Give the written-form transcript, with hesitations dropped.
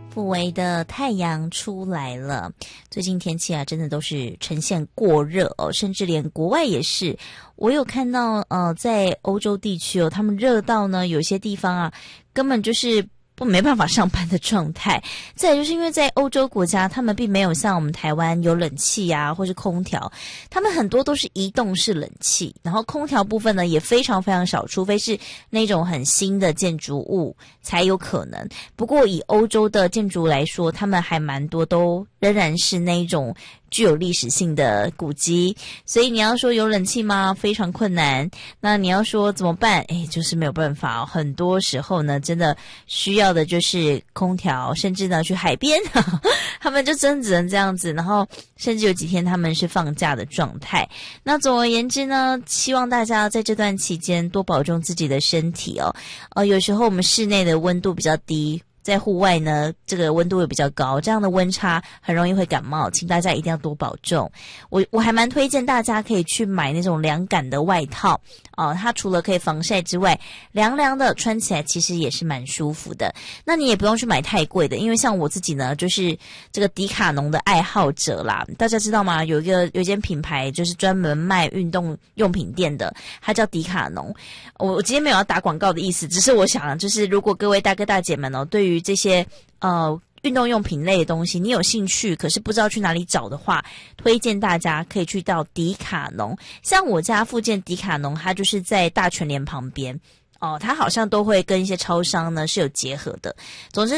不微的太阳出来了，最近天气啊，真的都是呈现过热哦，甚至连国外也是。我有看到在欧洲地区哦，他们热到呢，有些地方啊，根本就是没办法上班的状态。再来就是因为在欧洲国家，他们并没有像我们台湾有冷气啊，或是空调，他们很多都是移动式冷气，然后空调部分呢也非常非常少，除非是那种很新的建筑物才有可能。不过以欧洲的建筑来说，他们还蛮多都仍然是那种具有历史性的古迹，所以你要说有冷气吗？非常困难。那你要说怎么办？就是没有办法哦。很多时候呢，真的需要的就是空调，甚至呢去海边，他们就真的只能这样子。然后甚至有几天他们是放假的状态。那总而言之呢，希望大家在这段期间多保重自己的身体哦。有时候我们室内的温度比较低，在户外呢，这个温度也比较高，这样的温差很容易会感冒，请大家一定要多保重。我还蛮推荐大家可以去买那种凉感的外套它除了可以防晒之外，凉凉的穿起来其实也是蛮舒服的。那你也不用去买太贵的，因为像我自己呢，就是这个迪卡侬的爱好者啦。大家知道吗？有一间品牌就是专门卖运动用品店的，它叫迪卡侬。我今天没有要打广告的意思，只是我想就是如果各位大哥大姐们对于这些运动用品类的东西你有兴趣，可是不知道去哪里找的话，推荐大家可以去到迪卡侬。像我家附近迪卡侬，它就是在大全联旁边它好像都会跟一些超商呢是有结合的。总之